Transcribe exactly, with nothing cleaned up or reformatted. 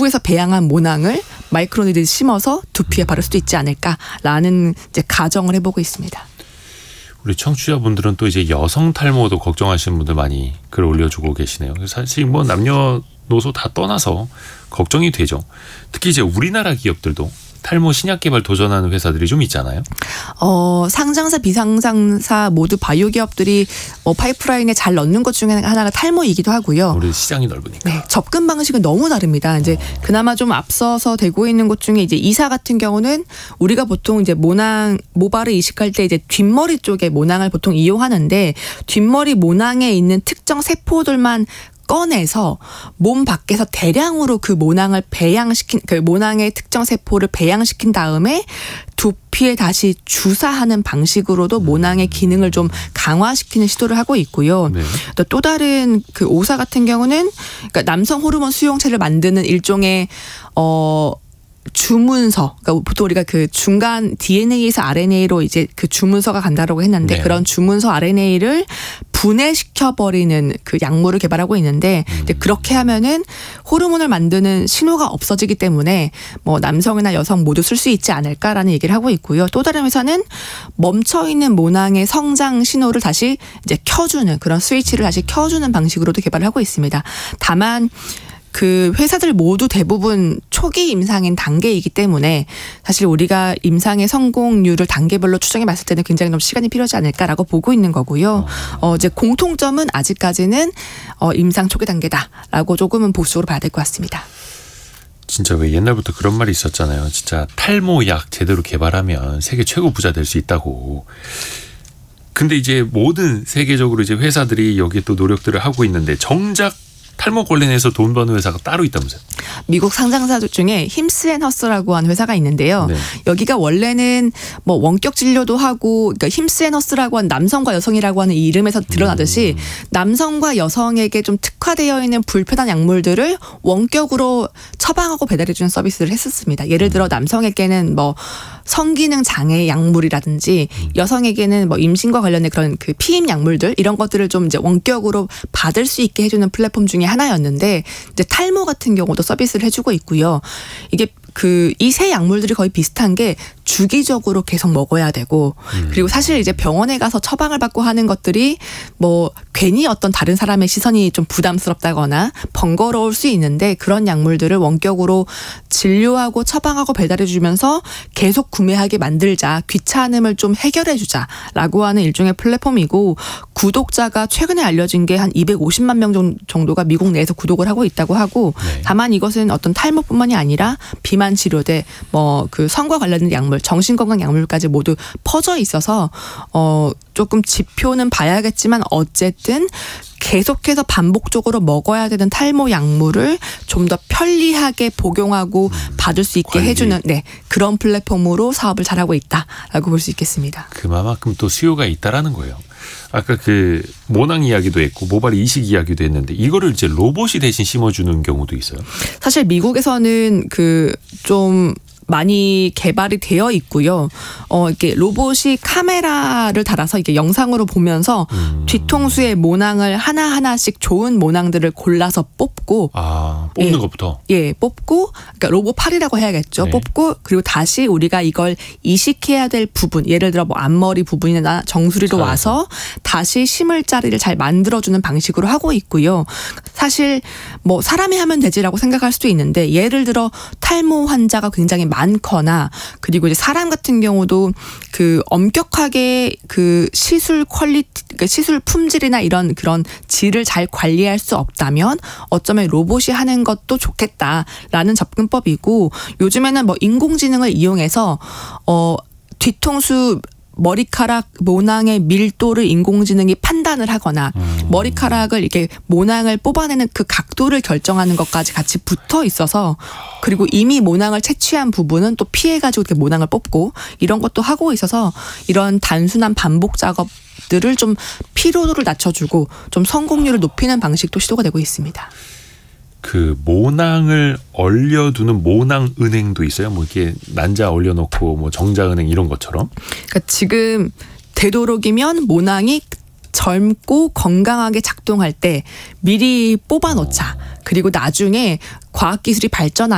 미국에서 배양한 모낭을 마이크로니드에 심어서 두피에 바를 수도 있지 않을까라는 이제 가정을 해보고 있습니다. 우리 청취자분들은 또 이제 여성 탈모도 걱정하시는 분들 많이 글 올려주고 계시네요. 사실 뭐 남녀노소 다 떠나서 걱정이 되죠. 특히 이제 우리나라 기업들도 탈모 신약 개발 도전하는 회사들이 좀 있잖아요. 어, 상장사, 비상장사 모두 바이오 기업들이 뭐 파이프라인에 잘 넣는 것 중에 하나가 탈모이기도 하고요. 우리 시장이 넓으니까. 네, 접근 방식은 너무 다릅니다. 이제 어. 그나마 좀 앞서서 되고 있는 곳 중에 이제 이사 같은 경우는 우리가 보통 이제 모낭 모발을 이식할 때 이제 뒷머리 쪽에 모낭을 보통 이용하는데 뒷머리 모낭에 있는 특정 세포들만 꺼내서 몸 밖에서 대량으로 그 모낭을 배양시킨 그 모낭의 특정 세포를 배양시킨 다음에 두피에 다시 주사하는 방식으로도 모낭의 기능을 좀 강화시키는 시도를 하고 있고요. 네. 또, 또 다른 그 오사 같은 경우는 그러니까 남성 호르몬 수용체를 만드는 일종의 어 주문서, 그러니까 보통 우리가 그 중간 디엔에이에서 알엔에이로 이제 그 주문서가 간다라고 했는데 네. 그런 주문서 알엔에이를 분해시켜버리는 그 약물을 개발하고 있는데 음. 이제 그렇게 하면은 호르몬을 만드는 신호가 없어지기 때문에 뭐 남성이나 여성 모두 쓸 수 있지 않을까라는 얘기를 하고 있고요. 또 다른 회사는 멈춰있는 모낭의 성장 신호를 다시 이제 켜주는 그런 스위치를 다시 켜주는 방식으로도 개발을 하고 있습니다. 다만 그 회사들 모두 대부분 초기 임상인 단계이기 때문에 사실 우리가 임상의 성공률을 단계별로 추정해 봤을 때는 굉장히 좀 시간이 필요하지 않을까라고 보고 있는 거고요. 어, 이제 공통점은 아직까지는 어, 임상 초기 단계다라고 조금은 보수적으로 봐야 될 것 같습니다. 진짜 왜 옛날부터 그런 말이 있었잖아요. 진짜 탈모약 제대로 개발하면 세계 최고 부자 될 수 있다고. 근데 이제 모든 세계적으로 이제 회사들이 여기에 또 노력들을 하고 있는데 정작 탈모 관련해서 돈 버는 회사가 따로 있다면서요? 미국 상장사 중에 힘스앤허스라고 하는 회사가 있는데요. 네. 여기가 원래는 뭐 원격 진료도 하고, 그러니까 힘스앤허스라고 하는 남성과 여성이라고 하는 이 이름에서 드러나듯이 음. 남성과 여성에게 좀 특화되어 있는 불편한 약물들을 원격으로 처방하고 배달해주는 서비스를 했었습니다. 예를 들어 남성에게는 뭐 성기능 장애 약물이라든지 음. 여성에게는 뭐 임신과 관련된 그런 그 피임 약물들 이런 것들을 좀 이제 원격으로 받을 수 있게 해주는 플랫폼 중에 하나였는데 이제 탈모 같은 경우도 서비스를 해주고 있고요. 이게 그 이 세 약물들이 거의 비슷한 게 주기적으로 계속 먹어야 되고 음. 그리고 사실 이제 병원에 가서 처방을 받고 하는 것들이 뭐 괜히 어떤 다른 사람의 시선이 좀 부담스럽다거나 번거로울 수 있는데 그런 약물들을 원격으로 진료하고 처방하고 배달해 주면서 계속 구매하게 만들자, 귀찮음을 좀 해결해 주자라고 하는 일종의 플랫폼이고 구독자가 최근에 알려진 게 한 이백오십만 명 정도가 미국 내에서 구독을 하고 있다고 하고 네. 다만 이것은 어떤 탈모뿐만이 아니라 비만 치료제, 뭐 그 성과 관련된 약물, 정신건강 약물까지 모두 퍼져 있어서 어 조금 지표는 봐야겠지만 어쨌든 계속해서 반복적으로 먹어야 되는 탈모 약물을 좀 더 편리하게 복용하고 음, 받을 수 있게 관리. 해주는 네, 그런 플랫폼으로 사업을 잘하고 있다라고 볼 수 있겠습니다. 그만큼 또 수요가 있다라는 거예요. 아까 그 모낭 이야기도 했고 모발 이식 이야기도 했는데 이거를 이제 로봇이 대신 심어주는 경우도 있어요. 사실 미국에서는 그 좀 많이 개발이 되어 있고요. 어, 이렇게 로봇이 카메라를 달아서 이게 영상으로 보면서 음. 뒤통수의 모낭을 하나하나씩 좋은 모낭들을 골라서 뽑고. 아, 뽑는 예, 것부터? 예, 뽑고, 그러니까 로봇 팔이라고 해야겠죠. 네. 뽑고, 그리고 다시 우리가 이걸 이식해야 될 부분, 예를 들어 뭐 앞머리 부분이나 정수리로 잘. 와서 다시 심을 자리를 잘 만들어주는 방식으로 하고 있고요. 사실 뭐 사람이 하면 되지라고 생각할 수도 있는데 예를 들어 탈모 환자가 굉장히 많거나 그리고 이제 사람 같은 경우도 그 엄격하게 그 시술 퀄리티, 그러니까 시술 품질이나 이런 그런 질을 잘 관리할 수 없다면 어쩌면 로봇이 하는 것도 좋겠다라는 접근법이고 요즘에는 뭐 인공지능을 이용해서 어 뒤통수 머리카락 모낭의 밀도를 인공지능이 판단을 하거나 음. 머리카락을 이렇게 모낭을 뽑아내는 그 각도를 결정하는 것까지 같이 붙어 있어서 그리고 이미 모낭을 채취한 부분은 또 피해가지고 이렇게 모낭을 뽑고 이런 것도 하고 있어서 이런 단순한 반복 작업들을 좀 피로도를 낮춰주고 좀 성공률을 높이는 방식도 시도가 되고 있습니다. 그 모낭을 얼려두는 모낭 은행도 있어요. 뭐 이렇게 난자 얼려놓고 뭐 정자 은행 이런 것처럼. 그러니까 지금 되도록이면 모낭이 젊고 건강하게 작동할 때 미리 뽑아놓자. 그리고 나중에 과학기술이 발전하면